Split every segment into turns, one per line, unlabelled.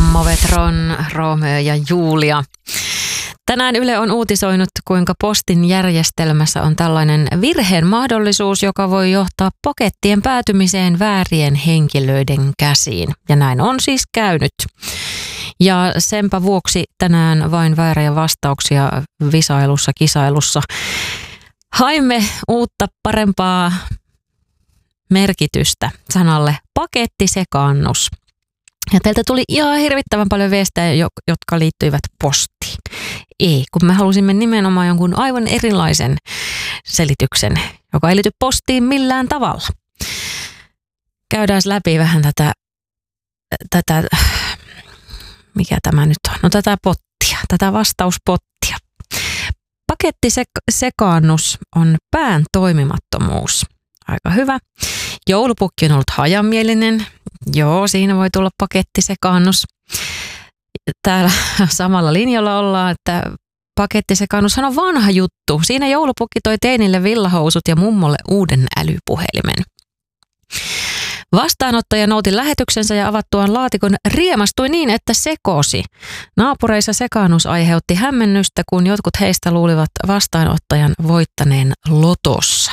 Movetron, Romeo ja Julia. Tänään Yle on uutisoinut, kuinka postin järjestelmässä on tällainen virheen mahdollisuus, joka voi johtaa pakettien päätymiseen väärien henkilöiden käsiin. Ja näin on siis käynyt. Ja senpä vuoksi tänään vain vääriä vastauksia visailussa, kisailussa. Haimme uutta, parempaa merkitystä sanalle pakettisekaannus. Ja teiltä tuli ihan hirvittävän paljon viestejä, jotka liittyivät postiin. Ei, kun me halusimme nimenomaan jonkun aivan erilaisen selityksen, joka ei liity postiin millään tavalla. Käydään läpi vähän tätä, mikä tämä nyt on? No tätä pottia, tätä vastauspottia. Pakettisekaannus on pään toimimattomuus. Aika hyvä. Joulupukki on ollut hajamielinen. Joo, siinä voi tulla pakettisekaannus. Täällä samalla linjalla ollaan, että pakettisekaannushan on vanha juttu. Siinä joulupukki toi teinille villahousut ja mummolle uuden älypuhelimen. Vastaanottaja nouti lähetyksensä ja avattuaan laatikon riemastui niin, että sekosi. Naapureissa sekaannus aiheutti hämmennystä, kun jotkut heistä luulivat vastaanottajan voittaneen lotossa.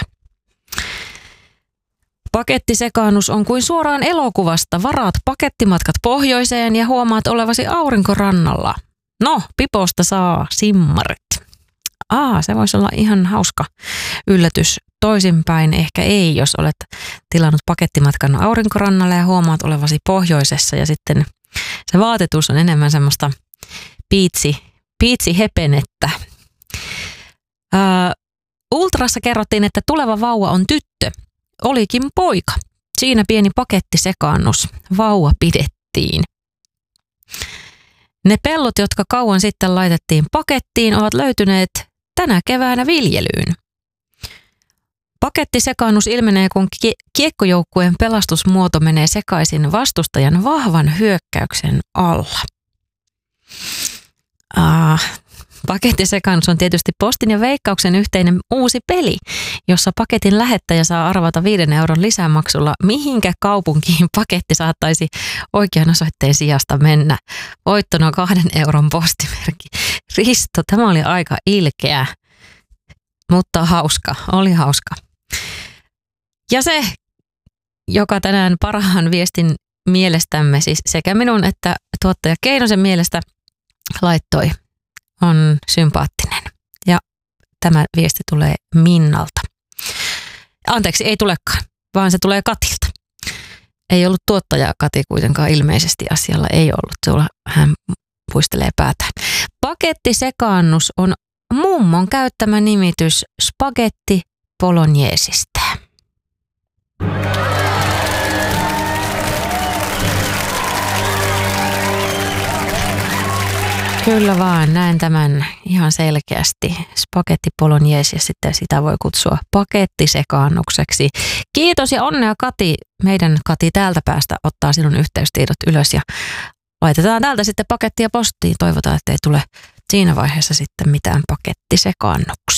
Pakettisekaannus on kuin suoraan elokuvasta. Varaat pakettimatkat pohjoiseen ja huomaat olevasi aurinkorannalla. No, piposta saa simmarit. Se voisi olla ihan hauska yllätys. Toisinpäin ehkä ei, jos olet tilannut pakettimatkan aurinkorannalle ja huomaat olevasi pohjoisessa ja sitten se vaatetus on enemmän semmoista piitsihepenettä. Ultrassa kerrottiin, että tuleva vauva on tyttö. Olikin poika. Siinä pieni pakettisekaannus. Vauva pidettiin. Ne pellot, jotka kauan sitten laitettiin pakettiin, ovat löytyneet tänä keväänä viljelyyn. Pakettisekaannus ilmenee, kun kiekkojoukkueen pelastusmuoto menee sekaisin vastustajan vahvan hyökkäyksen alla. Pakettisekaannus on tietysti Postin ja Veikkauksen yhteinen uusi peli, jossa paketin lähettäjä saa arvata 5 euron lisämaksulla, mihinkä kaupunkiin paketti saattaisi oikean osoitteen sijasta mennä. Voittona 2 euron postimerkki. Risto, tämä oli aika ilkeä, mutta hauska, oli hauska. Ja se, joka tänään parhaan viestin mielestämme, siis sekä minun että tuottaja Keinosen mielestä laittoi, on sympaattinen. Ja tämä viesti tulee Minnalta. Anteeksi, ei tulekaan, vaan se tulee Katilta. Ei ollut tuottaja Kati kuitenkaan ilmeisesti asialla, ei ollut. Hän puistelee päätään. Pakettisekaannus on mummon käyttämä nimitys spagetti bolognesesta. Kyllä vaan, näen tämän ihan selkeästi. Spagetti bolognese ja sitten sitä voi kutsua pakettisekaannukseksi. Kiitos ja onnea Kati. Meidän Kati täältä päästä ottaa sinun yhteystiedot ylös ja laitetaan täältä sitten pakettia postiin. Toivotaan, että ei tule siinä vaiheessa sitten mitään pakettisekaannuksia.